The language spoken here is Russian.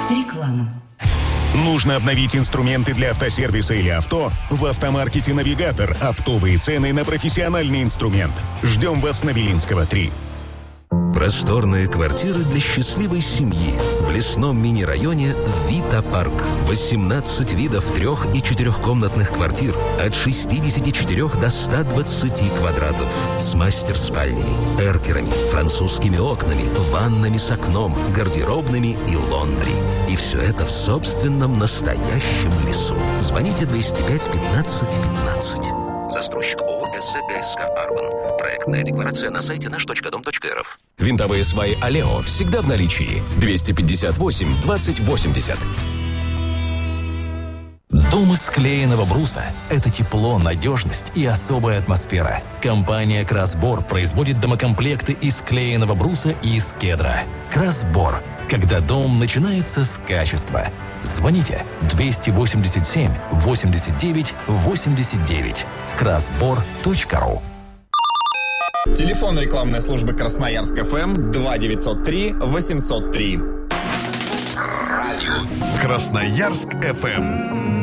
Реклама. Нужно обновить инструменты для автосервиса или авто? В автомаркете «Навигатор» оптовые цены на профессиональный инструмент. Ждем вас на Белинского, 3. Просторные квартиры для счастливой семьи в лесном мини-районе «Вита Парк». 18 видов 3- и 4-комнатных квартир от 64 до 120 квадратов. С мастер-спальнями, эркерами, французскими окнами, ваннами с окном, гардеробными и лондри. И все это в собственном настоящем лесу. Звоните 205 15 15. Застройщик ООО «СГСК Арбан». Проектная декларация на сайте наш.дом.рф. Винтовые сваи «Алео» всегда в наличии. 258 20 80. Дом из склеенного бруса – это тепло, надежность и особая атмосфера. Компания «Красбор» производит домокомплекты из склеенного бруса и из кедра. «Красбор» – когда дом начинается с качества. Звоните 287 89 89. красбор.ру. Телефон рекламной службы Красноярск ФМ 2903 803. Красноярск ФМ.